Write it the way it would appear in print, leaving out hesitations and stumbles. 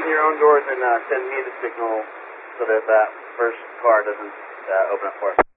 open your own doors and send me the signal so that that first car doesn't open up for us.